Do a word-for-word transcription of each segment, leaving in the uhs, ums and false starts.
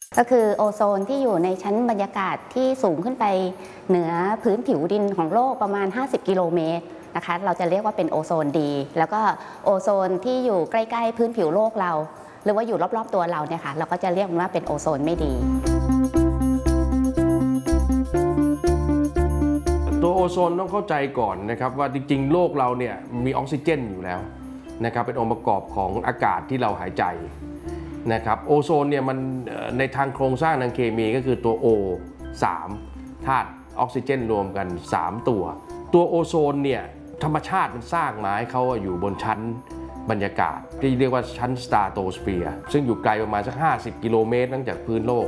ก็คือโอโซนที่อยู่ในชั้นบรรยากาศที่สูงขึ้นไปเหนือพื้นผิวดินของโลกประมาณห้าสิบกิโลเมตรนะคะเราจะเรียกว่าเป็นโอโซนดีแล้วก็โอโซนที่อยู่ใกล้ๆพื้นผิวโลกเราหรือว่าอยู่รอบๆตัวเราเนี่ยค่ะเราก็จะเรียกว่าเป็นโอโซนไม่ดีตัวโอโซนต้องเข้าใจก่อนนะครับว่าจริงๆโลกเราเนี่ยมีออกซิเจนอยู่แล้วนะครับเป็นองค์ประกอบของอากาศที่เราหายใจนะครับโอโซนเนี่ยมันในทางโครงสร้างทางเคมีก็คือตัว O สามธาตุออกซิเจนรวมกันสามตัวตัวโอโซนเนี่ยธรรมชาติมันสร้างมาให้เขาอยู่บนชั้นบรรยากาศที่เรียกว่าชั้นสตราโตสเฟียร์ซึ่งอยู่ไกลประมาณสักห้าสิบกิโลเมตรตั้งจากพื้นโลก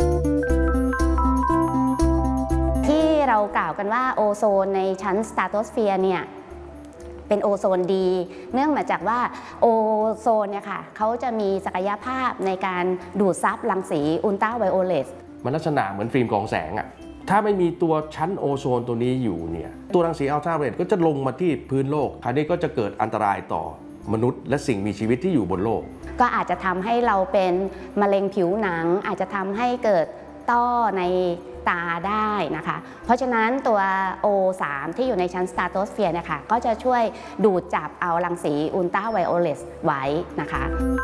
ที่เรากล่าวกันว่าโอโซนในชั้นสตราโตสเฟียร์เนี่ยเป็นโอโซนดีเนื่องมาจากว่าโอโซนเนี่ยค่ะเขาจะมีศักยภาพในการดูดซับรังสีอุลตราไวโอเลตมันลักษณะเหมือนฟิล์มกรองแสงอะถ้าไม่มีตัวชั้นโอโซนตัวนี้อยู่เนี่ยตัวรังสีอัลตราไวโอเลตก็จะลงมาที่พื้นโลกคราวนี้ก็จะเกิดอันตรายต่อมนุษย์และสิ่งมีชีวิตที่อยู่บนโลกก็อาจจะทำให้เราเป็นมะเร็งผิวหนังอาจจะทำให้เกิดต้อในตาได้นะคะเพราะฉะนั้นตัว โอ สาม ที่อยู่ในชั้นสตราโตสเฟียร์เนี่ยค่ะก็จะช่วยดูดจับเอารังสีอุลตราไวโอเลตไว้นะคะ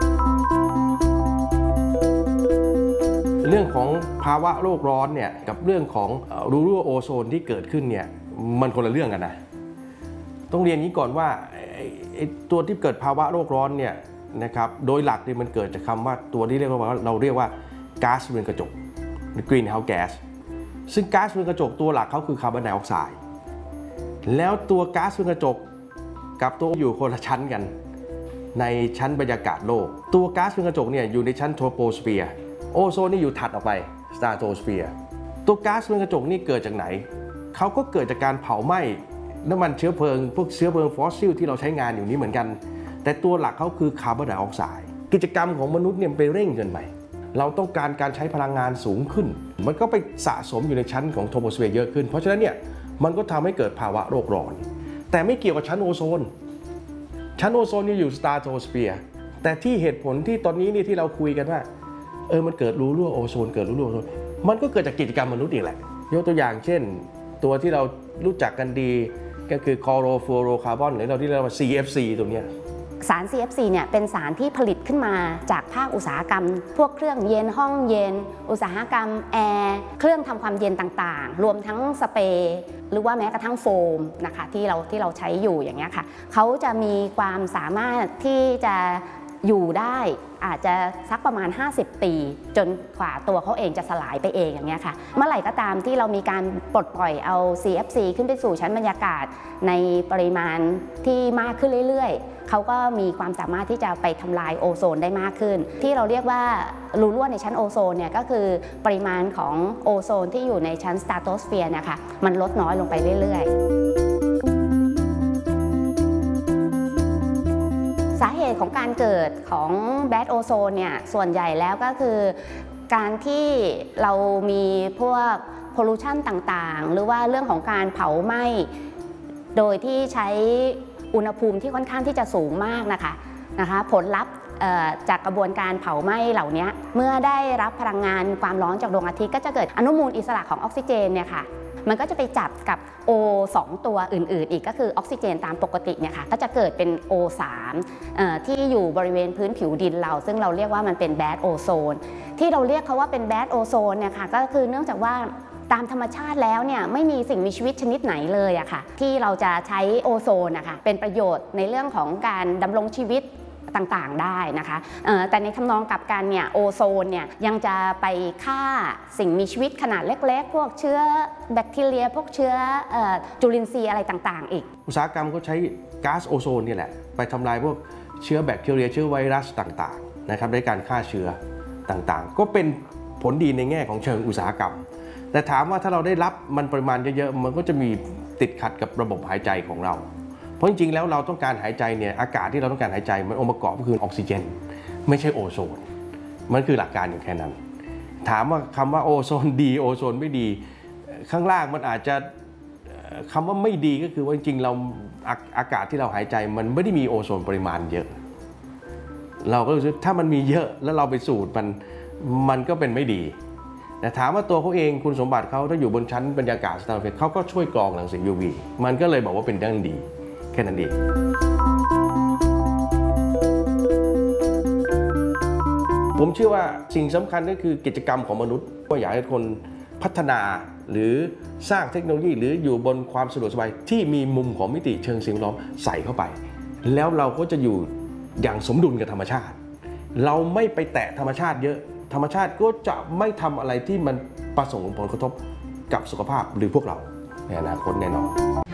เรื่องของภาวะโลกร้อนเนี่ยกับเรื่องของรูรั่วโอโซนที่เกิดขึ้นเนี่ยมันคนละเรื่องกันนะต้องเรียนนี้ก่อนว่าตัวที่เกิดภาวะโลกร้อนเนี่ยนะครับโดยหลักเนี่ยมันเกิดจากคำว่าตัวที่เรียกว่าเราเรียกว่าก๊าซเรือนกระจกหรือ greenhouse gas ซึ่งก๊าซเรือนกระจกตัวหลักเขาคือคาร์บอนไดออกไซด์แล้วตัวก๊าซเรือนกระจกกับตัวอยู่คนละชั้นกันในชั้นบรรยากาศโลกตัวก๊าซเรือนกระจกเนี่ยอยู่ในชั้นโทรโปสเฟียร์โอโซนนี่อยู่ถัดออกไปสตราโตสเฟียร์ตัวก๊าซเรือนกระจกนี่เกิดจากไหนเขาก็เกิดจากการเผาไหม้น้ำมันเชื้อเพลิงพวกเชื้อเพลิงฟอสซิลที่เราใช้งานอยู่นี้เหมือนกันแต่ตัวหลักเขาคือคาร์บอนไดออกไซด์กิจกรรมของมนุษย์เนี่ยไปเร่งเกินไปเราต้องการการใช้พลังงานสูงขึ้นมันก็ไปสะสมอยู่ในชั้นของโทรโปสเฟียร์เยอะขึ้นเพราะฉะนั้นเนี่ยมันก็ทำให้เกิดภาวะโลกร้อนแต่ไม่เกี่ยวกับชั้นโอโซนชั้นโอโซนนี่อยู่สตราโตสเฟียร์แต่ที่เหตุผลที่ตอนนี้นี่ที่เราคุยกันว่าเออมันเกิดรูรั่วโอโซนเกิดรูรั่วโอโซนมันก็เกิดจากกิจกรรมมนุษย์อีกแหละยกตัวอย่างเช่นตัวที่เรารู้จักกันดีก็คือคลอโรฟลูอโรคาร์บอนหรือเราที่เรียกว่า ซี เอฟ ซี ตรงนี้สาร ซี เอฟ ซี เนี่ยเป็นสารที่ผลิตขึ้นมาจากภาคอุตสาหกรรมพวกเครื่องเย็นห้องเย็นอุตสาหกรรมแอร์เครื่องทำความเย็นต่างๆรวมทั้งสเปรย์หรือว่าแม้กระทั่งโฟมนะคะที่เราที่เราใช้อยู่อย่างเงี้ยค่ะเขาจะมีความสามารถที่จะอยู่ได้อาจจะสักประมาณห้าสิบปีจนกว่าตัวเขาเองจะสลายไปเองอย่างเงี้ยค่ะเมื่อไหร่ก็ตามที่เรามีการปลดปล่อยเอา ซี เอฟ ซี ขึ้นไปสู่ชั้นบรรยากาศในปริมาณที่มากขึ้นเรื่อยๆเขาก็มีความสามารถที่จะไปทำลายโอโซนได้มากขึ้นที่เราเรียกว่ารูรั่วในชั้นโอโซนเนี่ยก็คือปริมาณของโอโซนที่อยู่ในชั้นสตราโตสเฟียร์เนี่ยค่ะมันลดน้อยลงไปเรื่อยๆสาเหตุของการเกิดของแบดโอโซนเนี่ยส่วนใหญ่แล้วก็คือการที่เรามีพวกพอลูชันต่างๆหรือว่าเรื่องของการเผาไหม้โดยที่ใช้อุณหภูมิที่ค่อนข้างที่จะสูงมากนะคะนะคะผลลัพธ์จากกระบวนการเผาไหม้เหล่านี้เมื่อได้รับพลังงานความร้อนจากดวงอาทิตย์ก็จะเกิดอนุมูลอิสระของออกซิเจนเนี่ยค่ะมันก็จะไปจับกับ O สอง ตัวอื่นๆอีกก็คือออกซิเจนตามปกติเนี่ยค่ะก็จะเกิดเป็น โอ สาม ที่อยู่บริเวณพื้นผิวดินเราซึ่งเราเรียกว่ามันเป็นแบดโอโซนที่เราเรียกเขาว่าเป็นแบดโอโซนเนี่ยค่ะก็คือเนื่องจากว่าตามธรรมชาติแล้วเนี่ยไม่มีสิ่งมีชีวิตชนิดไหนเลยอะค่ะที่เราจะใช้โอโซนนะคะเป็นประโยชน์ในเรื่องของการดำรงชีวิตต่างๆได้นะคะแต่ในทำนองกลับกันเนี่ยโอโซนเนี่ยยังจะไปฆ่าสิ่งมีชีวิตขนาดเล็กๆพวกเชื้อแบคทีเรียพวกเชื้อจุลินทรีย์อะไรต่างๆอีกอุตสาหกรรมก็ใช้ก๊าซโอโซนนี่แหละไปทำลายพวกเชื้อแบคทีเรียเชื้อไวรัสต่างๆนะครับในการฆ่าเชื้อต่างๆก็เป็นผลดีในแง่ของเชิงอุตสาหกรรมแต่ถามว่าถ้าเราได้รับมันปริมาณเยอะๆมันก็จะมีติดขัดกับระบบหายใจของเราเพราะจริงๆแล้วเราต้องการหายใจเนี่ยอากาศที่เราต้องการหายใจมันองค์ประกอบก็คือออกซิเจนไม่ใช่โอโซนมันคือหลักการอยู่แค่นั้นถามว่าคำว่าโอโซนดีโอโซนไม่ดีข้างล่างมันอาจจะคำว่าไม่ดีก็คือว่าจริงๆเราอากาศที่เราหายใจมันไม่ได้มีโอโซนปริมาณเยอะเราก็รู้สึกถ้ามันมีเยอะแล้วเราไปสูดมันมันก็เป็นไม่ดีแต่ถามว่าตัวเขาเองคุณสมบัติเขาถ้าอยู่บนชั้นบรรยากาศสตาร์เฟกเขาก็ช่วยกรองรังสี ยู วี มันก็เลยบอกว่าเป็นเรื่องดีแค่นั้นเองผมเชื่อว่าสิ่งสำคัญก็คือกิจกรรมของมนุษย์ก็อยากให้คนพัฒนาหรือสร้างเทคโนโลยีหรืออยู่บนความสะดวกสบายที่มีมุมของมิติเชิงสิ่งแวดล้อมใส่เข้าไปแล้วเราก็จะอยู่อย่างสมดุลกับธรรมชาติเราไม่ไปแตะธรรมชาติเยอะธรรมชาติก็จะไม่ทำอะไรที่มันประสงค์ผลกระทบกับสุขภาพหรือพวกเราในอนาคตแน่นอน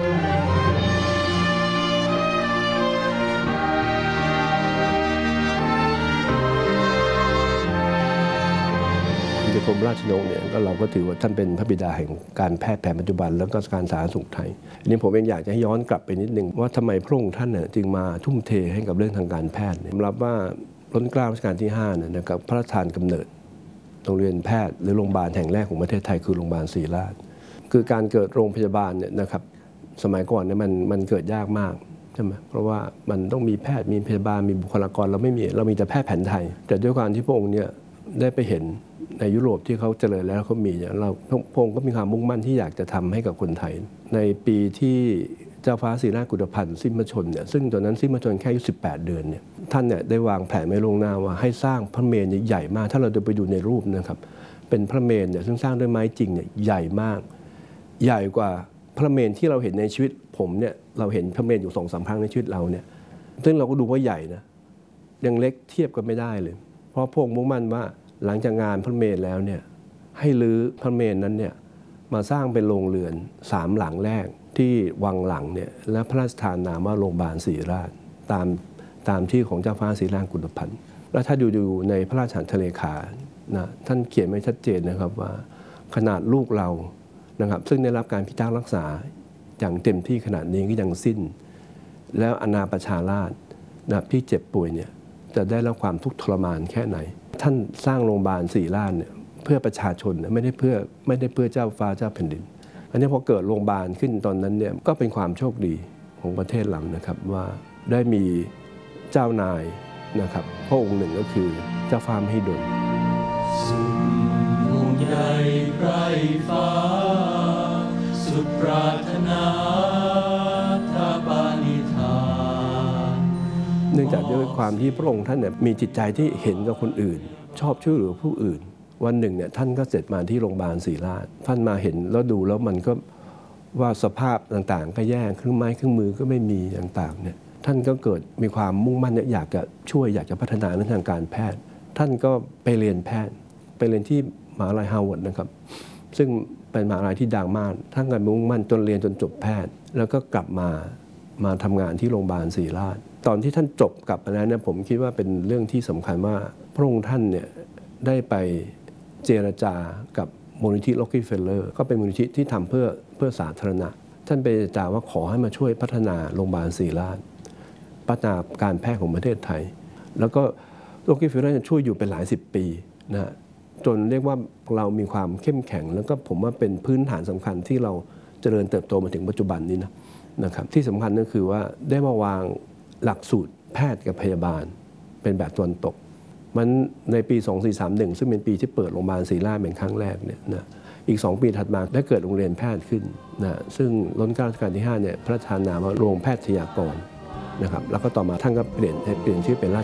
กรมราชนกเนี่ยก็เราก็ถือว่าท่านเป็นพระบิดาแห่งการแพทย์แผนปัจจุบันแล้วก็การสาธารณสุขไทยอันนี้ผมเองอยากจะให้ย้อนกลับไปนิดนึงว่าทำไมพระองค์ท่านเนี่ยจึงมาทุ่มเทให้กับเรื่องทางการแพทย์ยอมรับว่ารัชกาลรัชกาลที่ห้าเนี่ยนะครับพระราชทานกำเนิดโรงเรียนแพทย์หรือโรงพยาบาลแห่งแรกของประเทศไทยคือโรงพยาบาลศรีราชคือการเกิดโรงพยาบาลเนี่ยนะครับสมัยก่อนเนี่ยมันมันเกิดยากมากใช่ไหมเพราะว่ามันต้องมีแพทย์มีพยาบาลมีบุคลากรเราไม่มีเรามีแต่แพทย์แผนไทยแต่ด้วยความที่พระองค์เนี่ยได้ไปเห็นในยุโรปที่เขาเจริญแล้วเขามีเนี่ยเราพระองค์ก็มีความมุ่งมั่นที่อยากจะทำให้กับคนไทยในปีที่เจ้าฟ้าศรีราชกุฎพันธ์สิ้นพระชนม์เนี่ยซึ่งตอนนั้นสิ้นพระชนม์แค่อายุสิบแปดเดือนเนี่ยท่านเนี่ยได้วางแผนไว้ล่วงหน้าว่าให้สร้างพระเมรุใหญ่มากถ้าเราจะไปดูในรูปนะครับเป็นพระเมรุเนี่ยซึ่งสร้างด้วยไม้จริงเนี่ยใหญ่มากใหญ่กว่าพระเมรุที่เราเห็นในชีวิตผมเนี่ยเราเห็นพระเมรุอยู่สองสามครั้งในชีวิตเราเนี่ยซึ่งเราก็ดูว่าใหญ่นะยังเล็กเทียบกันไม่ได้เลยเพราะพระองค์มุ่งมั่นว่าหลังจากงานพระเมรุแล้วเนี่ยให้รื้อพระเมรุนั้นเนี่ยมาสร้างเป็นโรงเรือนสามหลังแรกที่วังหลังเนี่ยและพระราชทานนามว่าโรงพยาบาลศรีราชตามตามที่ของเจ้าฟ้าศรีราชกุฎพันธ์แล้วถ้าดูดูในพระราชหัตถเลขานะท่านเขียนไว้ชัดเจนนะครับว่าขนาดลูกเรานะครับซึ่งได้รับการพิทักษ์รักษาอย่างเต็มที่ขนาดนี้ก็ยังสิ้นแล้วอาณาประชาราษฎร์นะที่เจ็บป่วยเนี่ยจะได้รับความทุกข์ทรมานแค่ไหนท่านสร้างโรงพยาบาลศรีราชเนี่ยเพื่อประชาชนไม่ได้เพื่อไม่ได้เพื่อเจ้าฟ้าเจ้าแผ่นดินอันนี้พอเกิดโรงพยาบาลขึ้นตอนนั้นเนี่ยก็เป็นความโชคดีของประเทศเรานะครับว่าได้มีเจ้านายนะครับพระองค์หนึ่งก็คือเจ้าฟ้ามหิดลสุดห่วงใยไพรฟ้าสุดปรารถนาทาปานิธานเนื่องจากด้วยความที่พระองค์ท่านเนี่ยมีจิตใจที่เห็นกับคนอื่นชอบช่วยเหลือผู้อื่นวันหนึ่งเนี่ยท่านก็เสร็จมาที่โรงพยาบาลศรีราชท่านมาเห็นแล้วดูแล้วมันก็ว่าสภาพต่างๆก็แย่เครื่องไม้เครื่องมือก็ไม่มีต่างๆเนี่ยท่านก็เกิดมีความมุ่งมั่นอยากจะช่วยอยากจะพัฒนาเรื่องทางการแพทย์ท่านก็ไปเรียนแพทย์ไปเรียนที่มหาวิทยาลัยฮาร์วาร์ดนะครับซึ่งเป็นมหาวิทยาลัยที่ดังมากท่านก็มุ่งมั่นจนเรียนจนจบแพทย์แล้วก็กลับมามาทำงานที่โรงพยาบาลศรีราชตอนที่ท่านจบกลับมาแล้วเนี่ยผมคิดว่าเป็นเรื่องที่สำคัญว่าพระองค์ท่านเนี่ยได้ไปเจรจากับมูลนิธิล็อกกี้เฟลเลอร์ก็เป็นมูลนิธิที่ทำเพื่อเพื่อสาธารณะท่านไปเจรจาว่าขอให้มาช่วยพัฒนาโรงพยาบาลศรีราชพัฒนาการแพทย์ของประเทศไทยแล้วก็ล็อกกี้เฟลเลอร์ช่วยอยู่เป็นหลายสิบปีนะจนเรียกว่าเรามีความเข้มแข็งแล้วก็ผมว่าเป็นพื้นฐานสำคัญที่เราเจริญเติบโตมาถึงปัจจุบันนี้นะนะครับที่สำคัญก็คือว่าได้มาวางหลักสูตรแพทย์กับพยาบาลเป็นแบบตะวันตกมันในปีสองสี่สามหนึ่งซึ่งเป็นปีที่เปิดโรงพยาบาลศรีราชเป็นครั้งแรกเนี่ยนะอีกสองปีถัดมาได้เกิดโรงเรียนแพทย์ขึ้นนะซึ่งรัชกาลรัชกาลที่ห้าเนี่ยพระราชทานนามว่าโรงแพทยากรนะครับแล้วก็ต่อมาท่านก็เปลี่ยนเปลี่ยนชื่อเป็นรา